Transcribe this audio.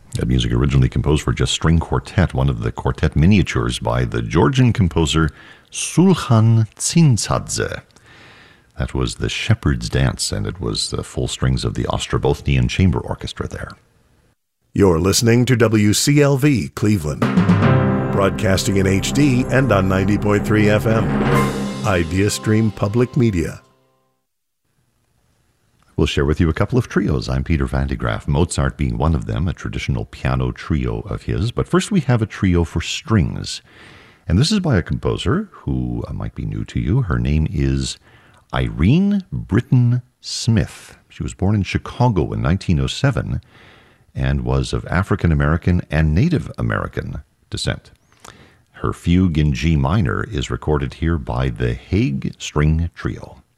That music originally composed for just string quartet, one of the quartet miniatures by the Georgian composer Sulhan Tsintzadze. That was the Shepherd's Dance, and it was the full strings of the Ostrobothnian Chamber Orchestra there. You're listening to WCLV Cleveland, broadcasting in HD and on 90.3 FM. IdeaStream Public Media. We'll share with you a couple of trios. I'm Peter Van de Graaff, Mozart being one of them, a traditional piano trio of his. But first we have a trio for strings. And this is by a composer who might be new to you. Her name is Irene Britton Smith. She was born in Chicago in 1907 and was of African American and Native American descent. Her fugue in G minor is recorded here by the Hague String Trio.